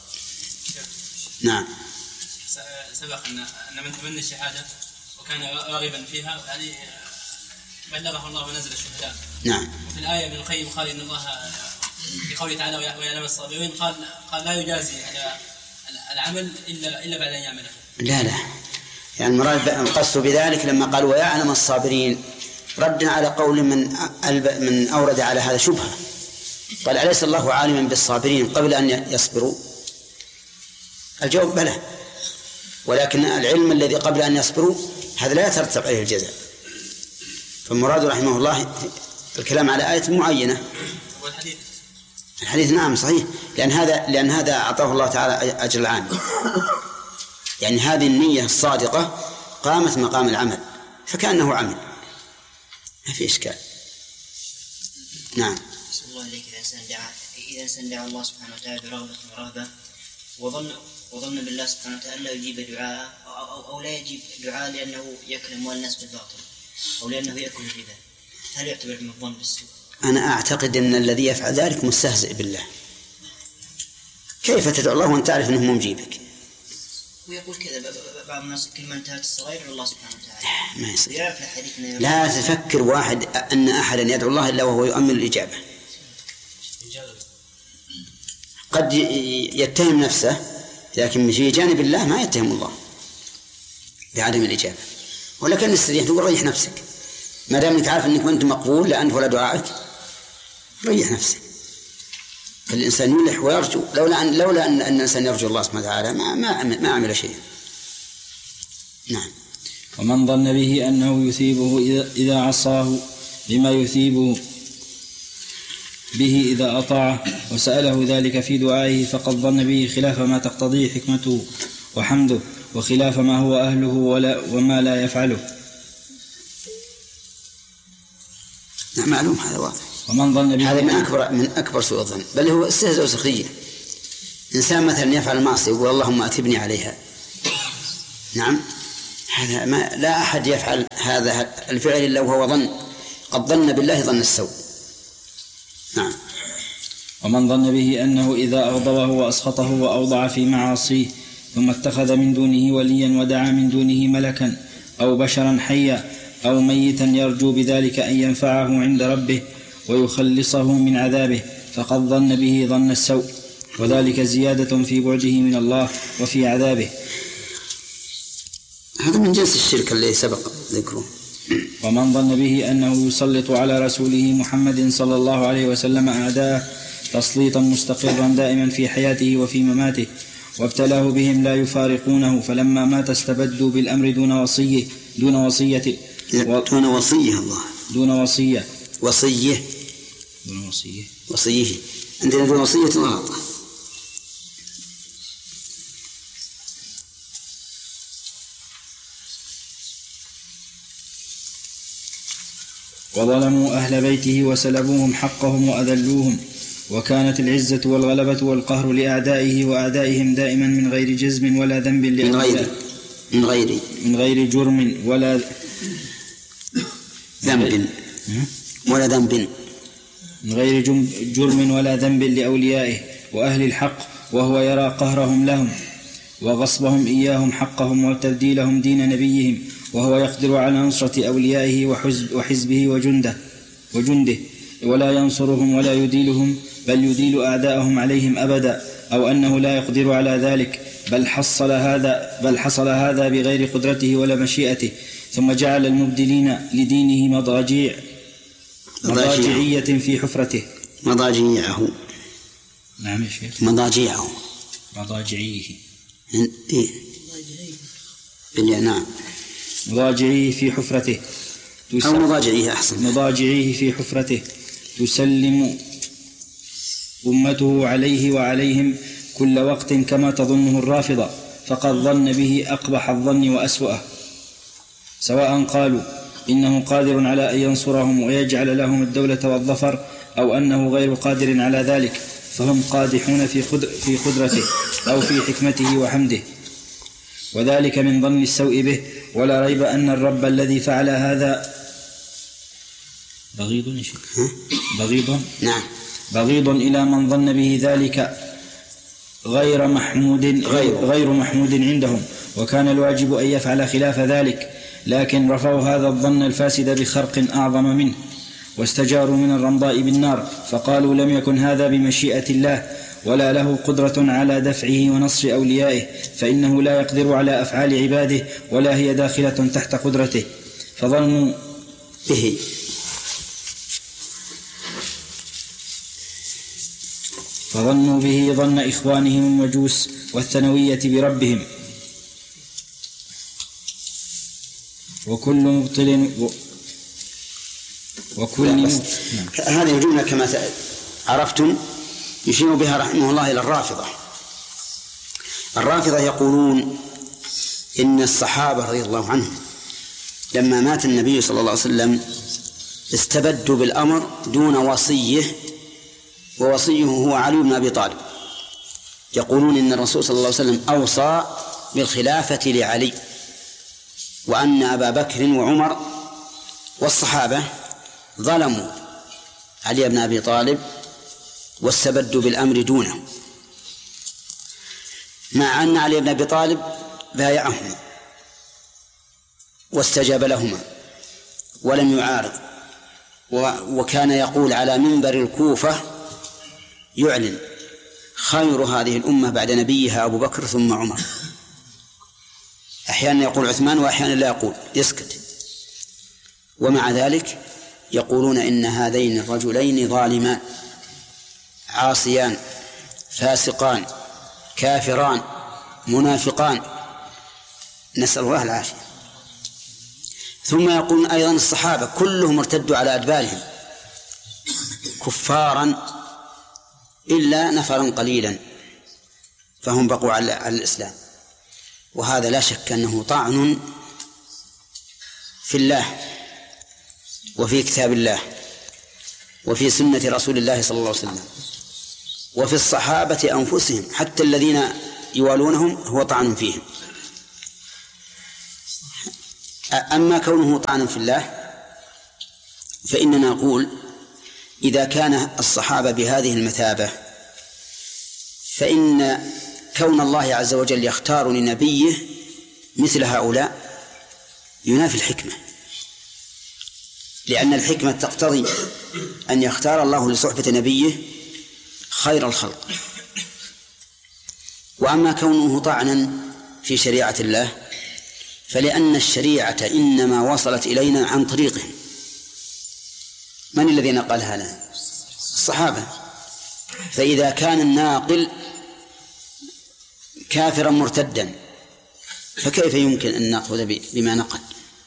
نعم. سبق أن من تمنى الشهادة وكان راغبا فيها يعني بلغه الله ونزل الشهداء. نعم. وفي الآية ابن القيم قال إن الله بقوله تعالى ويعلم الصابرين قال لا يجازي على العمل إلا بعد أن يعمله. لا يعني المراد القصد بذلك لما قال ويعلم الصابرين ردا على قول من أورد على هذا شبهة، قال أليس الله عالما بالصابرين قبل أن يصبروا؟ الجواب بلى، ولكن العلم الذي قبل أن يصبروا هذا لا يترتب عليه الجزاء. فالمراد رحمه الله الكلام على آية معينة. الحديث نعم صحيح، لأن هذا أعطاه الله تعالى أجر العامل، يعني هذه النية الصادقة قامت مقام العمل فكأنه عمل، ما في إشكال. نعم. بسم الله عليك. إذا إنسان دعا الله سبحانه وتعالى برغبة ورهبة وظن بالله سبحانه وتعالى لا يجيب دعاء أو لا يجيب دعاء لأنه يأكل أموال الناس بالباطل أو لأنه يأكل الربا، هل يعتبر من الظن بالسوء؟ أنا أعتقد أن الذي يفعل ذلك مستهزئ بالله. كيف تدعو الله وأن تعرف أنه مجيبك؟ ويقول كذا بعض الناس كلمة انتهت الصغير إلى الله سبحانه وتعالى. ما يصير. لا تفكر واحد أن أحدا يدعو الله إلا وهو يؤمن الإجابة. قد يتهم نفسه، لكن في جانب الله ما يتهم الله بعدم الإجابة. ولكن استريح تقول ريح نفسك، ما دام انك عارف انك انت مقبول لا انت ولا دعائك، ريح نفسك. الإنسان يلح ويرجو، لولا أن الإنسان يرجو الله سبحانه وتعالى ما عمل شيئا. نعم. ومن ظن به أنه يثيبه إذا عصاه بما يثيبه به إذا أطاعه وسأله ذلك في دعائه، فقد ظن به خلاف ما تقتضيه حكمته وحمده وخلاف ما هو أهله وما لا يفعله. نعم معلوم، هذا واضح. ومن ظن به هذا من أكبر سوء الظن، بل هو استهزاء وسخرية. إنسان مثلا يفعل المعصية يقول اللهم أثبني عليها، نعم، هذا لا أحد يفعل هذا الفعل إلا وهو ظن، قد ظن بالله ظن السوء. نعم. ومن ظن به أنه إذا أغضبه وأسخطه وأوضع في معاصيه ثم اتخذ من دونه وليا ودعا من دونه ملكا أو بشرا حيا أو ميتا يرجو بذلك أن ينفعه عند ربه ويخلصه من عذابه فقد ظن به ظن السوء، وذلك زيادة في بعده من الله وفي عذابه. هذا من جنس الشرك الذي سبق ذكره. ومن ظن به أنه يسلط على رسوله محمد صلى الله عليه وسلم أعداءه تسليطا مستقرا دائما في حياته وفي مماته، وابتلاه بهم لا يفارقونه، فلما مات استبدوا بالأمر دون وصية عندنا دون وصية غلط. وظلموا أهل بيته وسلبوهم حقهم وأذلوهم، وكانت العزة والغلبة والقهر لأعدائه وأعدائهم دائما من غير جزم ولا ذنب من غير جرم ولا ذنب من غير جرم ولا ذنب لأوليائه وأهل الحق، وهو يرى قهرهم لهم وغصبهم إياهم حقهم وتبديلهم دين نبيهم، وهو يقدر على نصرة أوليائه وحزبه وجنده ولا ينصرهم ولا يديلهم، بل يديل أعداءهم عليهم أبدا، أو أنه لا يقدر على ذلك، بل حصل هذا بغير قدرته ولا مشيئته، ثم جعل المبدلين لدينه مضاجعية في حفرته. مضاجعه. نعم يا شيخ. مضاجعيه. نعم. مضاجعيه في حفرته. أو مضاجعيه أحسن. مضاجعيه في حفرته تسلم أمته عليه وعليهم كل وقت كما تظنه الرافضة، فقد ظن به أقبح الظن وأسوأه، سواء قالوا إنه قادر على أن ينصرهم ويجعل لهم الدولة والظفر، أو أنه غير قادر على ذلك، فهم قادحون في قدرته أو في حكمته وحمده، وذلك من ظن السوء به. ولا ريب أن الرب الذي فعل هذا بغيض إلى من ظن به ذلك غير محمود عندهم، وكان الواجب أن يفعل خلاف ذلك، لكن رفعوا هذا الظن الفاسد بخرق أعظم منه، واستجاروا من الرمضاء بالنار، فقالوا لم يكن هذا بمشيئة الله، ولا له قدرة على دفعه ونصر أوليائه، فإنه لا يقدر على أفعال عباده، ولا هي داخلة تحت قدرته، فظنوا به ظن إخوانهم المجوس والثنوية بربهم، هذه الجملة كما عرفتم يشير بها رحمه الله إلى الرافضة يقولون إن الصحابة رضي الله عنهم لما مات النبي صلى الله عليه وسلم استبدوا بالأمر دون وصيه، ووصيه هو علي بن أبي طالب. يقولون إن الرسول صلى الله عليه وسلم أوصى بالخلافة لعلي، وأن أبا بكر وعمر والصحابة ظلموا علي بن أبي طالب واستبدوا بالأمر دونه، مع أن علي بن أبي طالب بايعهما واستجاب لهما ولم يعارض، وكان يقول على منبر الكوفة يعلن خير هذه الأمة بعد نبيها أبو بكر ثم عمر. أحيانا يقول عثمان وأحيانا لا يقول، يسكت. ومع ذلك يقولون إن هذين الرجلين ظالمان عاصيان فاسقان كافران منافقان، نسأل الله العافية. ثم يقولون أيضا الصحابة كلهم ارتدوا على أدبارهم كفارا إلا نفرا قليلا فهم بقوا على الإسلام. وهذا لا شك أنه طعن في الله وفي كتاب الله وفي سنة رسول الله صلى الله عليه وسلم وفي الصحابة أنفسهم، حتى الذين يوالونهم هو طعن فيهم. أما كونه طعنا في الله فإننا نقول إذا كان الصحابة بهذه المثابة فإن كون الله عز وجل يختار لنبيه مثل هؤلاء ينافي الحكمة، لأن الحكمة تقتضي أن يختار الله لصحبة نبيه خير الخلق. وأما كونه طعنا في شريعة الله فلأن الشريعة إنما وصلت إلينا عن طريقهم. من الذي نقلها لنا؟ الصحابة. فإذا كان الناقل كافرا مرتدا فكيف يمكن أن نأخذ بما نقل؟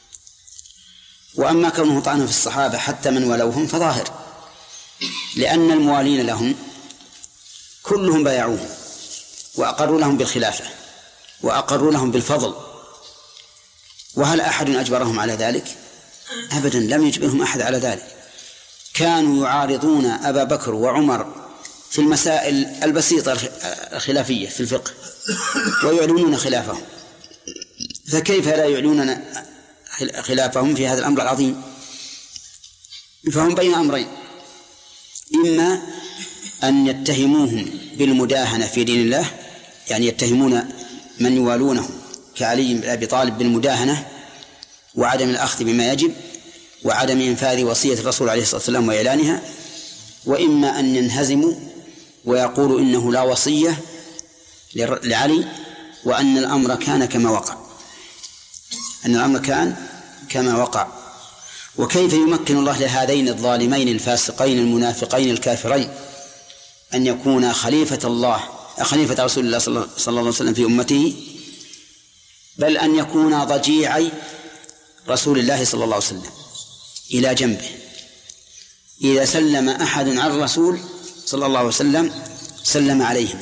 وأما كونه طعنا في الصحابة حتى من ولوهم فظاهر، لأن الموالين لهم كلهم بايعوهم وأقروا لهم بالخلافة وأقروا لهم بالفضل، وهل أحد أجبرهم على ذلك؟ أبدا، لم يجبرهم أحد على ذلك. كانوا يعارضون أبا بكر وعمر في المسائل البسيطة الخلافية في الفقه ويعلنون خلافهم، فكيف لا يعلنون خلافهم في هذا الأمر العظيم؟ فهم بين أمرين: إما أن يتهموهم بالمداهنة في دين الله، يعني يتهمون من يوالونه كعلي بن أبي طالب بالمداهنة وعدم الأخذ بما يجب وعدم إنفاذ وصية الرسول عليه الصلاة والسلام وإعلانها، وإما أن ينهزموا ويقولوا إنه لا وصية لعلي وأن الأمر كان كما وقع، أن الأمر كان كما وقع. وكيف يمكن الله لهذين الظالمين الفاسقين المنافقين الكافرين أن يكون خليفة رسول الله صلى الله عليه وسلم في أمته، بل أن يكون ضجيعي رسول الله صلى الله عليه وسلم إلى جنبه؟ إذا سلم أحد عن الرسول صلى الله عليه وسلم سلم عليهم،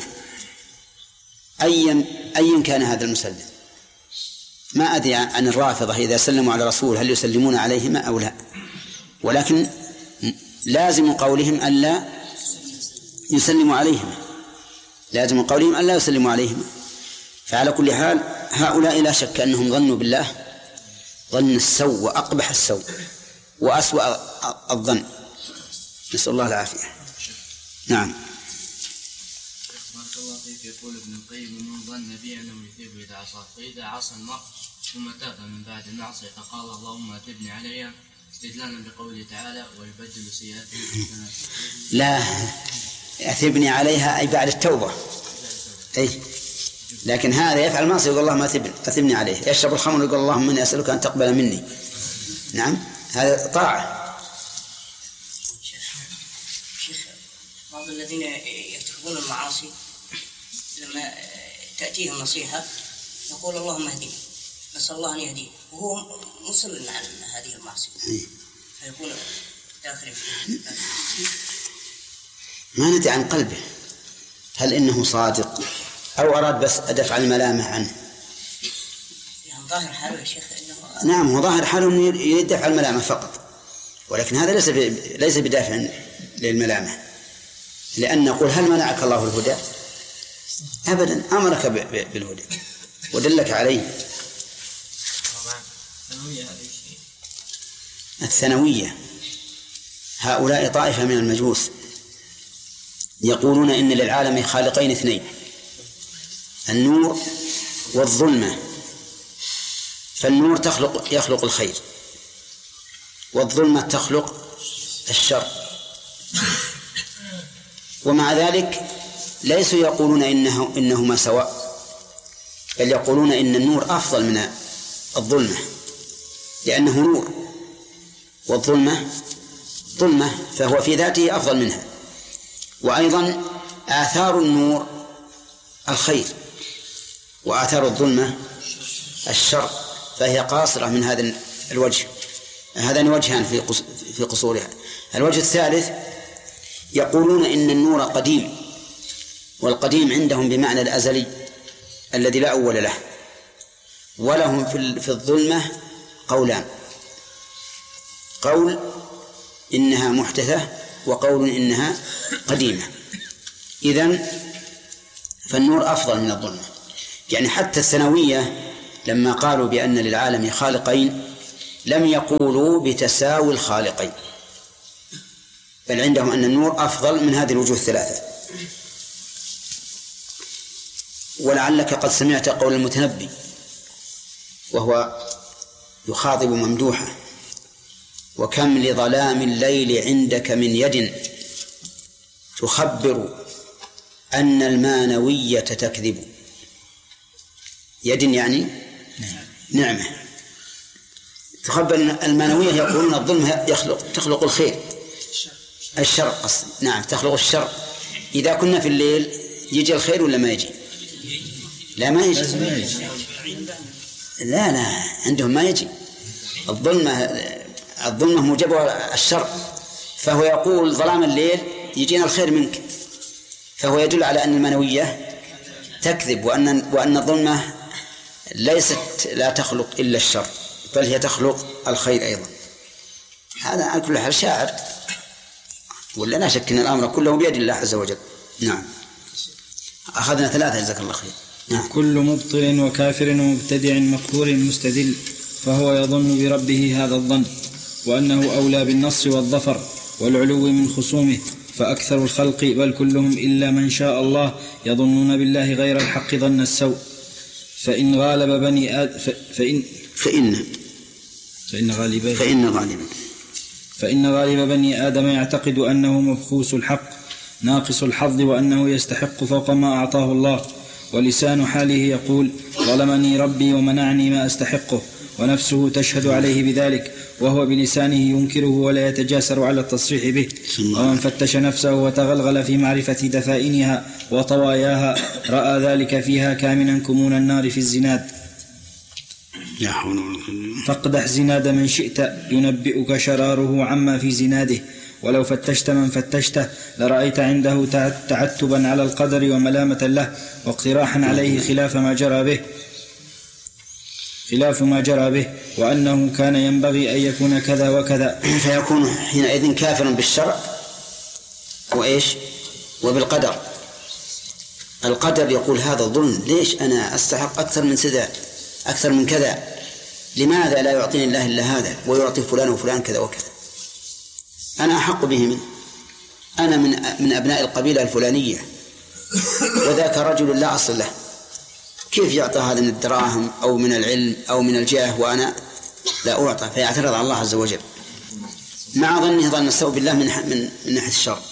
أيا كان هذا المسلم. ما أدري عن الرافضة إذا سلموا على رسول هل يسلمون عليهما أو لا، ولكن لازم قولهم ألا يسلموا عليهما، لازم قولهم ألا يسلموا عليهما. فعلى كل حال هؤلاء لا شك أنهم ظنوا بالله ظن السوء وأقبح السوء وأسوأ الظن، نسأل الله العافية. نعم. بارك الله فيك. يقول ابن القيم: من ظن بي أنه يثيب إذا عصى، فإذا عصى المرء ثم تاب من بعد المعصية فقال اللهم أتبني عليها استدلالا بقوله تعالى: ويبدل سيئاتهم حسنات. لا، أثبني عليها أي بعد التوبة، أي لكن هذا يفعل معصية يقول اللهم أثبني عليه، يشرب الخمر يقول اللهم إني أسألك أن تقبل مني. نعم، هذا طاعة. شيخ، بعض الذين يرتكبون المعاصي لما تأتيهم نصيحة يقول اللهم اهدني، نسأل الله أن يهديه وهو مصر على هذه المعصية، فيكون داخل ما ندري عن قلبه هل إنه صادق أو أراد بس دفع الملامة عنه. يعني ظاهر حاله يا شيخ إنه نعم، هو ظاهر حاله إنه يريد دفع الملامة فقط، ولكن هذا ليس بدافع للملامة، لأن نقول هل منعك الله الهدى؟ أبدا، أمرك بالهدى ودلك عليه. الثانوية هؤلاء طائفة من المجوس يقولون إن للعالم خالقين اثنين: النور والظلمة، فالنور يخلق الخير والظلمة تخلق الشر، ومع ذلك ليسوا يقولون إنهما سواء، بل يقولون إن النور أفضل من الظلمة لأنه نور، والظلمة ظلمة فهو في ذاته أفضل منها. وأيضا آثار النور الخير وآثار الظلمة الشر، فهي قاصرة من هذا الوجه. هذان وجهان في قصورها. الوجه الثالث يقولون إن النور قديم، والقديم عندهم بمعنى الأزلي الذي لا أول له، ولهم في الظلمة قولان: قول إنها محدثة وقول إنها قديمة. إذن فالنور أفضل من الظلمة. يعني حتى الثانوية لما قالوا بأن للعالم خالقين لم يقولوا بتساوي الخالقين، بل عندهم أن النور أفضل من هذه الوجوه الثلاثة. ولعلك قد سمعت قول المتنبي وهو يخاطب ممدوحة: وكم لظلام الليل عندك من يد تخبر أن المانوية تكذب. يد يعني نعمة، تخبر أن المانوية يقولون الظلم تخلق الخير، الشر قصدي، نعم تخلق الشر. إذا كنا في الليل يجي الخير ولا ما يجي؟ لا ما يجي. لا عندهم ما يجي. الظلمة موجبها الشر، فهو يقول ظلام الليل يجينا الخير منك، فهو يدل على أن المانوية تكذب، وأن الظلمة لا تخلق إلا الشر، بل هي تخلق الخير أيضا. هذا على كل حال شاعر، ولا لا شك أن الأمر كله بيد الله عز وجل. نعم، أخذنا 3 جزاك الله خير. نعم. كل مبطل وكافر ومبتدع مقهور مستدل فهو يظن بربه هذا الظن، وأنه أولى بالنصر والظفر والعلو من خصومه، فأكثر الخلق بل كلهم إلا من شاء الله يظنون بالله غير الحق ظن السوء. فإن غالب بني فإن غالب بني آدم يعتقد أنه مبخوس الحق ناقص الحظ، وأنه يستحق فوق ما أعطاه الله، ولسان حاله يقول: ظلمني ربي ومنعني ما أستحقه، ونفسه تشهد عليه بذلك، وهو بلسانه ينكره ولا يتجاسر على التصريح به. ومن فتش نفسه وتغلغل في معرفة دفائنها وطواياها رأى ذلك فيها كامنا كمون النار في الزناد. فاقدح زناد من شئت ينبئك شراره عما في زناده، ولو فتشت من فتشته لرأيت عنده تعتبا على القدر وملامة له واقتراحا عليه خلاف ما جرى به وأنه كان ينبغي أن يكون كذا وكذا، فيكون حينئذ كافرا بالشرع وبالقدر. القدر يقول هذا ظلم، ليش أنا أستحق أكثر من كذا؟ لماذا لا يعطيني الله إلا هذا ويعطي فلان وفلان كذا وكذا؟ أنا أحق به منه، أنا من أبناء القبيلة الفلانية، وذاك رجل لا أصل له، كيف يعطى هذا من الدراهم أو من العلم أو من الجاه وأنا لا أعطى؟ فيعترض على الله عز وجل، مع ظنه ظن السوء بالله من ناحية الشر.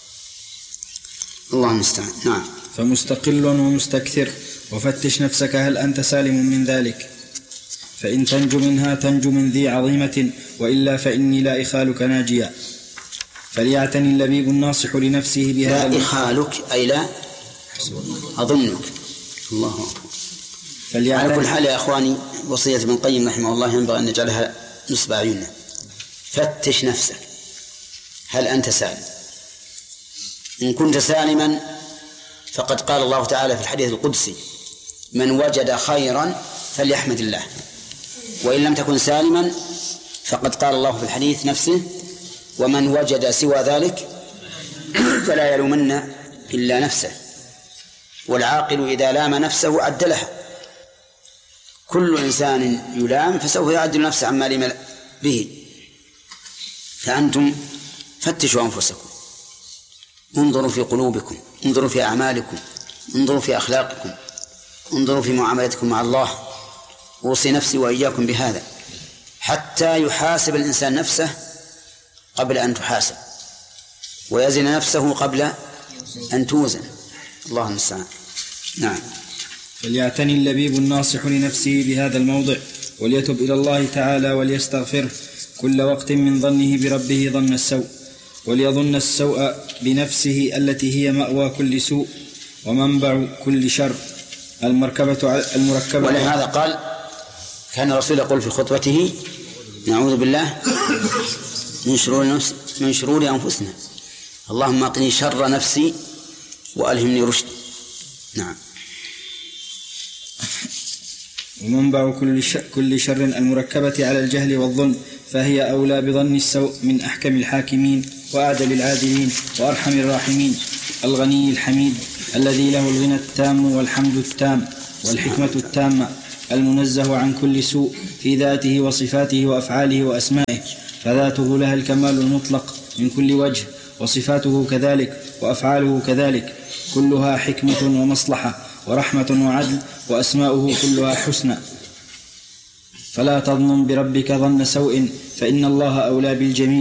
الله المستعان. نعم. فمستقل ومستكثر، وفتش نفسك هل أنت سالم من ذلك، فإن تنجو منها تنجو من ذي عظيمة، وإلا فإني لا إخالك ناجيا. فليعتني اللبيب الناصح لنفسه بهذا. لا إخالك أي لا أظنك. الله على كل حال يا أخواني، وصية ابن القيم رحمه الله ينبغي أن نجعلها نصب أعيننا. فتش نفسك هل أنت سالم. إن كنت سالما فقد قال الله تعالى في الحديث القدسي: من وجد خيرا فليحمد الله. وإن لم تكن سالما فقد قال الله في الحديث نفسه: ومن وجد سوى ذلك فلا يلومن إلا نفسه. والعاقل إذا لام نفسه عدلها. كل إنسان يلام فسوف يعدل نفسه عما لم به. فأنتم فتشوا أنفسكم، انظروا في قلوبكم، انظروا في أعمالكم، انظروا في أخلاقكم، انظروا في معاملتكم مع الله. أوصي نفسي وإياكم بهذا، حتى يحاسب الإنسان نفسه قبل أن تحاسب، ويزن نفسه قبل أن توزن. الله المستعان. نعم. فليعتني اللبيب الناصح لنفسه بهذا الموضع، وليتب إلى الله تعالى وليستغفره كل وقت من ظنه بربه ظن السوء، وليظن السوء بنفسه التي هي مأوى كل سوء ومنبع كل شر المركبة. ولهذا قال كان الرسول يقول في خطبته: نعوذ بالله من شرور أنفسنا، اللهم أقني شر نفسي وألهمني رشد. نعم. ومنبع كل شر المركبة على الجهل والظلم، فهي أولى بظن السوء من أحكم الحاكمين وأعدل العادلين وأرحم الراحمين، الغني الحميد الذي له الغنى التام والحمد التام والحكمة التامة، المنزه عن كل سوء في ذاته وصفاته وأفعاله وأسمائه، فذاته لها الكمال المطلق من كل وجه، وصفاته كذلك وأفعاله كذلك، كلها حكمة ومصلحة ورحمة وعدل، وأسماؤه كلها حسنى. فلا تظن بربك ظن سوء، فإن الله أولى بالجميع.